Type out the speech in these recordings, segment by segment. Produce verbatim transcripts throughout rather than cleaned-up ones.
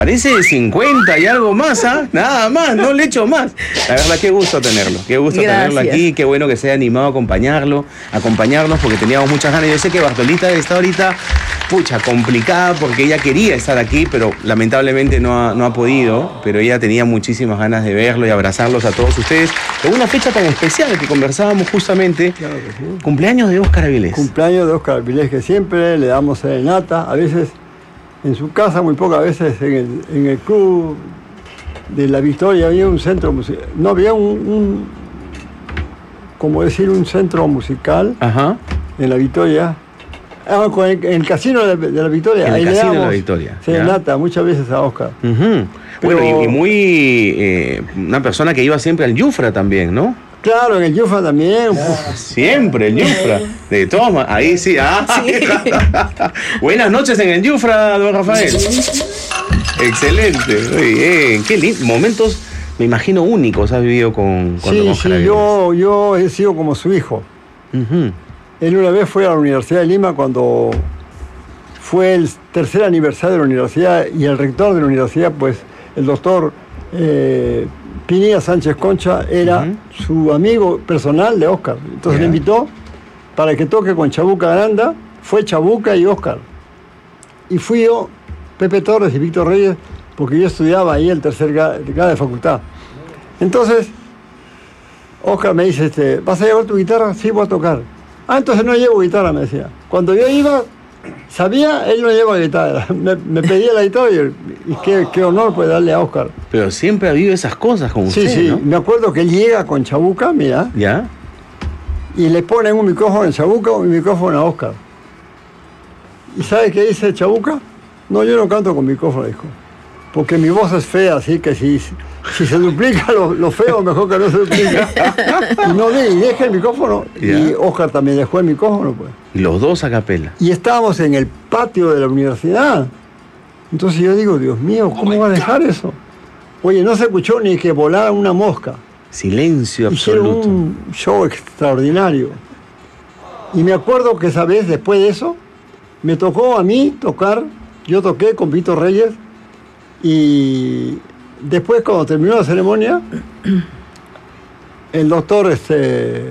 Parece de cincuenta y algo más, ¿ah? ¿eh? Nada más, no le echo más. La verdad, qué gusto tenerlo, qué gusto Gracias. tenerlo aquí, qué bueno que se haya animado a acompañarlo, acompañarnos porque teníamos muchas ganas. Yo sé que Bartolita está ahorita, pucha, complicada porque ella quería estar aquí, pero lamentablemente no ha, no ha podido, pero ella tenía muchísimas ganas de verlo y abrazarlos a todos ustedes. En una fecha tan especial que conversábamos justamente, claro que sí. Cumpleaños de Óscar Avilés. Cumpleaños de Óscar Avilés, que siempre le damos serenata, a veces en su casa, muy pocas veces en el, en el club de La Victoria había un centro musical, no había un, un como decir, un centro musical. Ajá. En La Victoria, ah, con el, en el casino de, de La Victoria, en ahí el le casino damos de La Victoria, serenata muchas veces a Óscar. Uh-huh. Pero, bueno, y, y muy eh, una persona que iba siempre al Yufra también, ¿no? Claro, en el Yufra también. Ah, siempre el Yufra. De toma, ahí sí. Ah, sí. Buenas noches en el Yufra, don Rafael. Excelente, muy bien. Qué lindo. Momentos, me imagino, únicos has vivido con, con sí, don Óscar. Sí, yo, yo he sido como su hijo. Uh-huh. Él una vez fue a la Universidad de Lima cuando fue el tercer aniversario de la universidad y el rector de la universidad, pues el doctor eh, Pinilla Sánchez Concha era uh-huh. su amigo personal de Óscar. Entonces yeah. le invitó para que toque con Chabuca Aranda. Fue Chabuca y Óscar. Y fui yo, Pepe Torres y Víctor Reyes, porque yo estudiaba ahí el tercer grado de facultad. Entonces, Óscar me dice, este, ¿vas a llevar tu guitarra? Sí, voy a tocar. Ah, entonces no llevo guitarra, me decía. Cuando yo iba, sabía, él no lleva guitarra. Me, me pedía la guitarra y, y qué, qué honor pues darle a Óscar. Pero siempre ha habido esas cosas con usted, Sí, sí. ¿no? Me acuerdo que él llega con Chabuca, mira. ¿Ya? Y le ponen un micrófono en Chabuca y un micrófono a Óscar. ¿Y sabe qué dice Chabuca? No, yo no canto con micrófono, dijo. Porque mi voz es fea, así que si, si se duplica lo, lo feo, mejor que no se duplica. Y no y deja el micrófono. Yeah. Y Óscar también dejó el micrófono, pues. Y los dos a capela. Y estábamos en el patio de la universidad. Entonces yo digo, Dios mío, ¿cómo va a dejar eso? Oye, no se escuchó ni que volara una mosca. Silencio absoluto. Hicieron un show extraordinario. Y me acuerdo que esa vez, después de eso, me tocó a mí tocar. Yo toqué con Víctor Reyes. Y después, cuando terminó la ceremonia, el doctor este,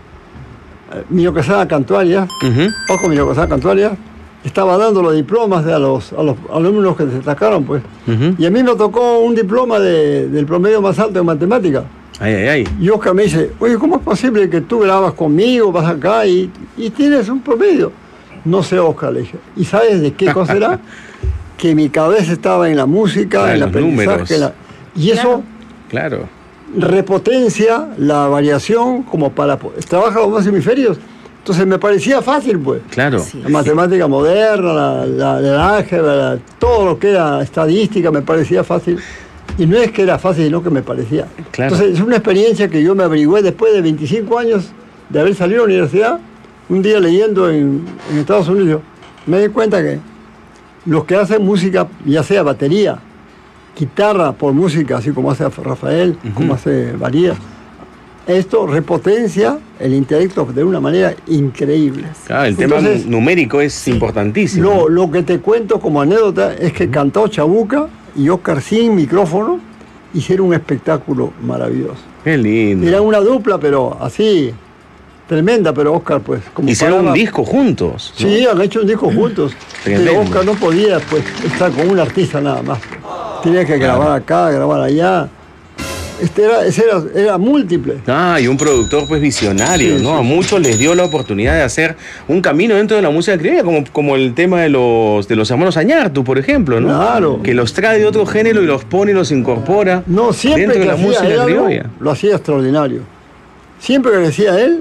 Mino Quesada Cantuarias, uh-huh. Ojo Mino Quesada Cantuarias, estaba dando los diplomas de a, los, a los alumnos que se destacaron, pues. Uh-huh. Y a mí me tocó un diploma de, del promedio más alto en matemática. Ay, ay, ay. Y Óscar me dice, oye, ¿cómo es posible que tú grabas conmigo, vas acá y, y tienes un promedio? No sé, Óscar, le dije. ¿Y sabes de qué cosa era? Que mi cabeza estaba en la música, ah, en el aprendizaje. La... Y eso claro. repotencia la variación como para... Trabaja los dos hemisferios. Entonces me parecía fácil, pues. Claro. Sí, la matemática sí. moderna, la, la, la álgebra, la, todo lo que era estadística me parecía fácil. Y no es que era fácil, sino que me parecía. Claro. Entonces es una experiencia que yo me averigüé después de veinticinco años de haber salido de la universidad. Un día leyendo en, en Estados Unidos, me di cuenta que los que hacen música, ya sea batería, guitarra por música, así como hace Rafael, uh-huh. como hace Varías, esto repotencia el intelecto de una manera increíble. Ah, el Entonces, tema numérico es sí. importantísimo. Lo, lo que te cuento como anécdota es que uh-huh. cantó Chabuca y Óscar sin micrófono hicieron un espectáculo maravilloso. Qué lindo. Era una dupla, pero así... Tremenda, pero Óscar, pues... como hicieron paraba, un disco juntos, ¿no? Sí, han hecho un disco juntos. Tremendo. Pero Óscar no podía, pues, estar con un artista nada más. Tenía que grabar acá, grabar allá. Este era, ese era, era múltiple. Ah, y un productor, pues, visionario, sí, ¿no? Sí. A muchos les dio la oportunidad de hacer un camino dentro de la música criolla, como, como el tema de los, de los hermanos Añartu, por ejemplo, ¿no? Claro. Que los trae de otro género y los pone y los incorpora no, siempre dentro de la música algo, criolla. Lo hacía extraordinario. Siempre que decía él...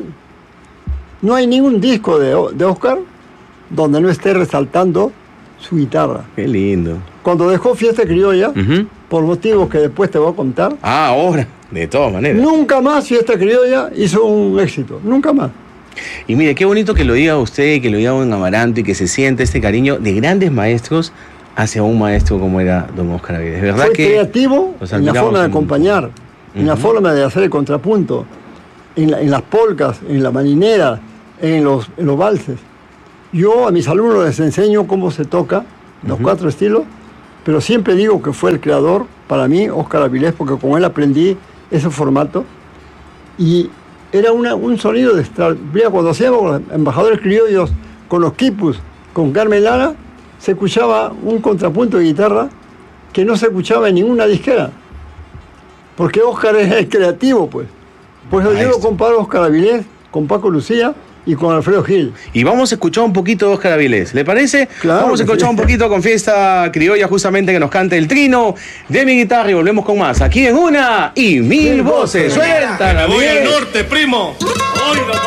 No hay ningún disco de, de Óscar donde no esté resaltando su guitarra. Qué lindo. Cuando dejó Fiesta Criolla, uh-huh. por motivos que después te voy a contar. Ah, ahora, de todas maneras. Nunca más Fiesta Criolla hizo un éxito, nunca más. Y mire, qué bonito que lo diga usted, que lo diga don Amaranto y que se siente este cariño de grandes maestros hacia un maestro como era don Óscar Avilés. De verdad Fue que creativo en la forma de acompañar, uh-huh. en la forma de hacer el contrapunto, en, la, en las polcas, en la marinera, en los, en los valses. Yo a mis alumnos les enseño cómo se toca los uh-huh. cuatro estilos pero siempre digo que fue el creador, para mí, Óscar Avilés, porque con él aprendí ese formato. Y era una, un sonido de extra... Cuando hacíamos los embajadores criollos con los quipus, con Carmen Lara, se escuchaba un contrapunto de guitarra que no se escuchaba en ninguna disquera. Porque Óscar es el creativo, pues. Pues yo lo comparo a Óscar Avilés con Paco Lucía y con Alfredo Gil. Y vamos a escuchar un poquito de Óscar Avilés, ¿le parece? Claro. Vamos a escuchar sí. un poquito con Fiesta Criolla, justamente que nos cante el trino de mi guitarra y volvemos con más. Aquí en Una y Mil Voces. Suéltala, Voy al norte, primo. Hoy